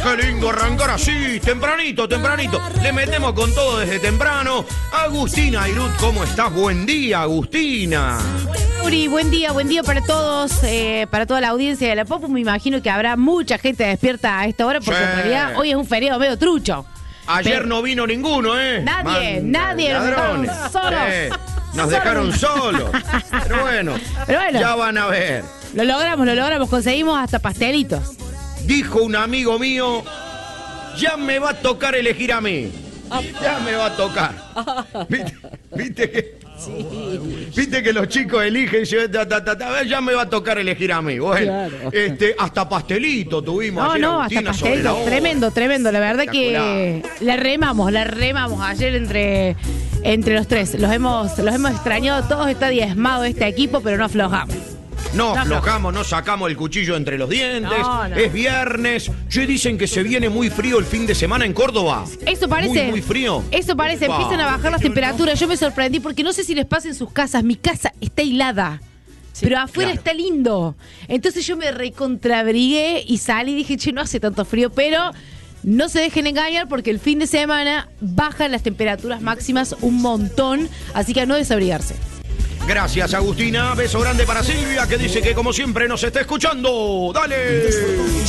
Qué lindo arrancar así, tempranito. Le metemos con todo desde temprano. Agustina Airut, ¿cómo estás? Buen día, Agustina. Uri, buen día para todos, para toda la audiencia de la Popu. Me imagino que habrá mucha gente despierta a esta hora porque en realidad hoy es un feriado medio trucho. Ayer no vino ninguno, ¿eh? Nadie, Ladrones. nos dejaron solos. Nos dejaron solos. Pero bueno, ya van a ver. Lo logramos, conseguimos hasta pastelitos. Dijo un amigo mío, ya me va a tocar elegir a mí. Ya me va a tocar. ¿Viste que? Sí. Viste que los chicos eligen, ya me va a tocar elegir a mí. Bueno, claro. Hasta pastelito tuvimos ayer. Hasta pastelito. Tremendo. La verdad que la remamos ayer entre los tres. Los hemos extrañado todos, está diezmado este equipo, pero no aflojamos. No aflojamos, no sacamos el cuchillo entre los dientes. No. Es viernes. Dicen que se viene muy frío el fin de semana en Córdoba. Eso parece. Muy frío. Eso parece. Upa. Empiezan a bajar las temperaturas. Yo me sorprendí porque no sé si les pasa en sus casas. Mi casa está helada. Sí, pero afuera está lindo. Entonces yo me recontrabrigué y salí y dije, no hace tanto frío, pero no se dejen engañar porque el fin de semana bajan las temperaturas máximas un montón. Así que a no desabrigarse. Gracias, Agustina. Beso grande para Silvia, que dice que como siempre nos está escuchando. ¡Dale!